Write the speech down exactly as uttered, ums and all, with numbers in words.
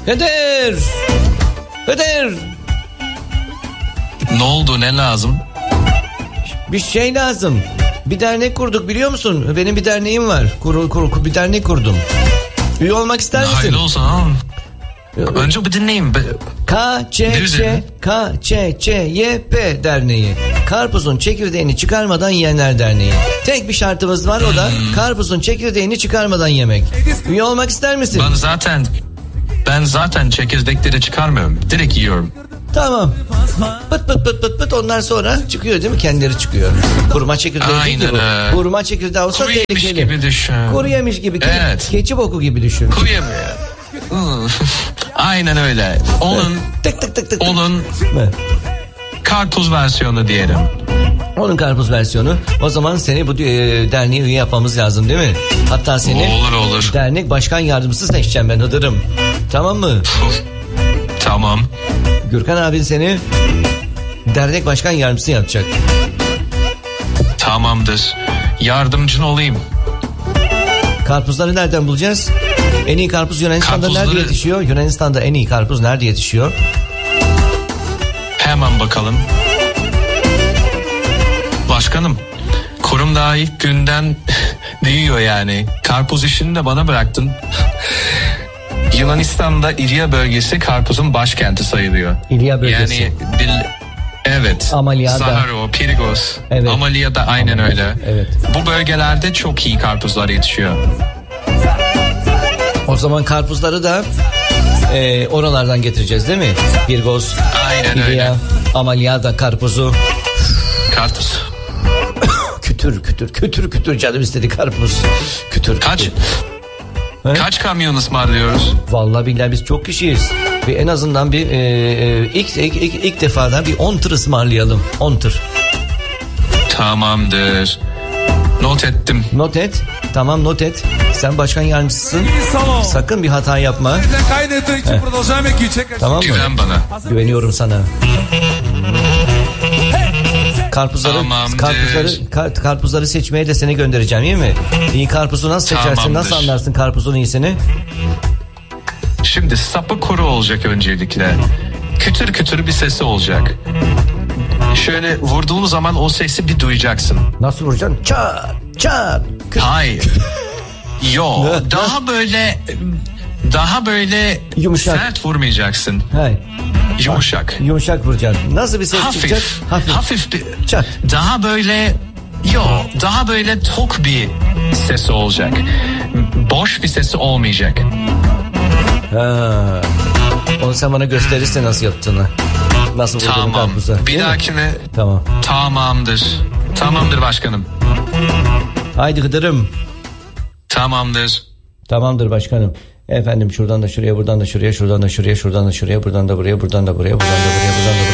Hıdır. Hıdır. Ne oldu, ne lazım? Bir şey lazım. Bir dernek kurduk biliyor musun? Benim bir derneğim var. Kur, kur, kur, bir dernek kurdum. Üye olmak ister misin? Hayırlı olsun ha. Önce bir dinleyeyim. K Ç Ç K Ç Ç Y P Derneği. Karpuzun çekirdeğini çıkarmadan yiyenler derneği. Tek bir şartımız var, o da hmm. karpuzun çekirdeğini çıkarmadan yemek. Üye olmak ister misin? Ben zaten ben zaten çekirdekleri çıkarmıyorum. Direkt yiyorum. Tamam. Pıt pıt pıt pıt pıt ondan sonra çıkıyor değil mi? Kendileri çıkıyor. Kurma çekirdeği değil ki bu. Kurma çekirdeği olsa kuru tehlikeli. Kuru yemiş gibi düşün. Kuru yemiş gibi. Evet. Keçi boku gibi düşün. Kuru yemiş. Aynen öyle. Onun tık tık tık tık. Onun karpuz versiyonu diyelim. Onun karpuz versiyonu. O zaman seni bu e, derneğe üye yapmamız lazım değil mi? Hatta seni olur olur. Dernek başkan yardımcısı seçeceğim ben Hıdır'ım. Tamam mı? Tamam. Gürkan abin seni dernek başkan yardımcısı yapacak. Tamamdır. Yardımcın olayım. Karpuzları nereden bulacağız? En iyi karpuz Yunanistan'da Karpuzları... nerede yetişiyor? Yunanistan'da en iyi karpuz nerede yetişiyor? Hemen bakalım. Başkanım, kurum daha ilk günden büyüyor yani. Karpuz işini de bana bıraktın. Yunanistan'da İlya bölgesi karpuzun başkenti sayılıyor. İlya bölgesi. Yani bil, evet. Amaliada. Saharo, Pirgos. Evet. Amaliada aynen Amaliada. öyle. Evet. Bu bölgelerde çok iyi karpuzlar yetişiyor. O zaman karpuzları da e, oralardan getireceğiz değil mi? Pirgos, aynen İlya, öyle. Amaliada karpuzu. Karpuz. kütür kütür kütür kütür canım istedi karpuz. Kütür. Kaç? Kütür. Kaç kamyon ısmarlıyoruz? Vallahi billahi biz çok kişiyiz. Bir en azından bir e, e, ilk, ilk, ilk, ilk defadan bir on tır ısmarlayalım. on tır. Tamamdır. Not ettim. Not et. Tamam not et. Sen başkan yardımcısın. Sakın bir hata yapma. Tamam mı? Güven bana. Güveniyorum sana. Karpuzları, Tamamdır. karpuzları, kar, karpuzları seçmeye de seni göndereceğim, iyi mi? İyi karpuzu nasıl seçersin? Tamamdır. Nasıl anlarsın karpuzun iyisini? Şimdi sapı kuru olacak öncelikle. Kütür kütür bir sesi olacak. Şöyle vurduğun zaman o sesi bir duyacaksın. Nasıl vuracaksın? Çat çat. Hayır. Yo, daha böyle daha böyle yumuşak. Sert vurmayacaksın. Hayır. Yumuşak. Yumuşak vuracaksın. Nasıl bir ses hafif, çıkacak? Hafif. Hafif bir. Çat. Daha böyle yo, daha böyle tok bir sesi olacak. Boş bir sesi olmayacak. Ha. Onu sen bana gösterirse nasıl yaptığını. Nasıl vurduğunu tamam. karpuza. Bir dahakine. Tamam. Tamamdır. Tamamdır başkanım. Haydi Hıdır'ım. Tamamdır. Tamamdır başkanım. Efendim şuradan da şuraya, buradan da şuraya, şuradan da şuraya, şuradan da şuraya, buradan da buraya, buradan da buraya, buradan da buraya, buradan da buraya.